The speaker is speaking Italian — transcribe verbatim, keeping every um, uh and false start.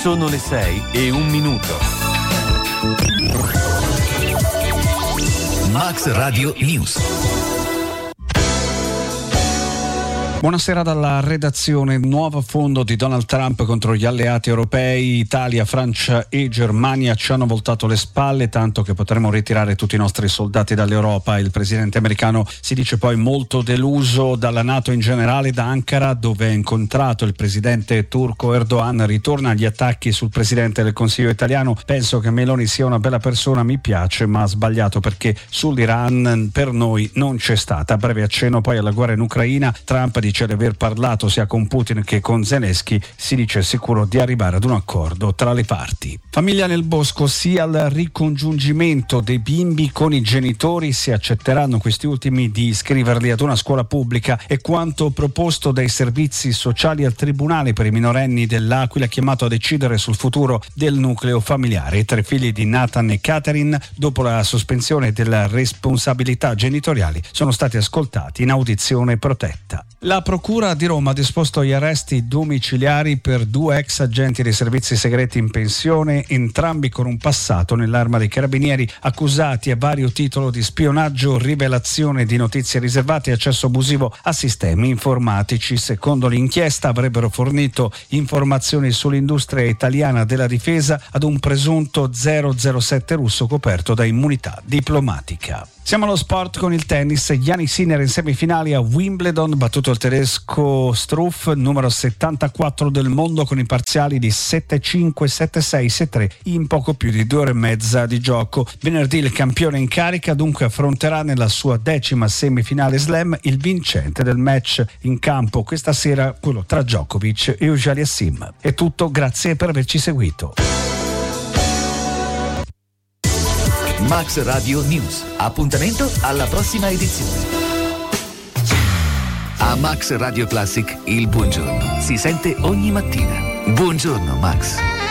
Sono le sei e un minuto. Max Radio News. Buonasera dalla redazione. Nuovo affondo di Donald Trump contro gli alleati europei. Italia, Francia e Germania ci hanno voltato le spalle, tanto che potremo ritirare tutti i nostri soldati dall'Europa. Il presidente americano si dice poi molto deluso dalla NATO in generale. Da Ankara, dove ha incontrato il presidente turco Erdogan, ritorna agli attacchi sul presidente del Consiglio italiano. Penso che Meloni sia una bella persona, mi piace, ma ha sbagliato perché sull'Iran per noi non c'è stata. Breve accenno poi alla guerra in Ucraina. Trump dice di aver parlato sia con Putin che con Zelensky, si dice sicuro di arrivare ad un accordo tra le parti. Famiglia nel bosco, sia al ricongiungimento dei bimbi con i genitori se accetteranno questi ultimi di iscriverli ad una scuola pubblica e quanto proposto dai servizi sociali al tribunale per i minorenni dell'Aquila, chiamato a decidere sul futuro del nucleo familiare. I tre figli di Nathan e Catherine, dopo la sospensione delle responsabilità genitoriali, sono stati ascoltati in audizione protetta. La Procura di Roma ha disposto gli arresti domiciliari per due ex agenti dei servizi segreti in pensione, entrambi con un passato nell'Arma dei Carabinieri, accusati a vario titolo di spionaggio, rivelazione di notizie riservate e accesso abusivo a sistemi informatici. Secondo l'inchiesta avrebbero fornito informazioni sull'industria italiana della difesa ad un presunto zero zero sette russo coperto da immunità diplomatica. Siamo allo sport con il tennis. Jannik Sinner in semifinali a Wimbledon, battuto il tedesco Struff, numero settantaquattro del mondo, con i parziali di sette cinque, sette sei, sette tre in poco più di due ore e mezza di gioco. Venerdì il campione in carica dunque affronterà nella sua decima semifinale slam il vincente del match in campo questa sera, quello tra Djokovic e Auger-Aliassime. È tutto, grazie per averci seguito. Max Radio News. Appuntamento alla prossima edizione. A Max Radio Classic il buongiorno si sente ogni mattina. Buongiorno Max.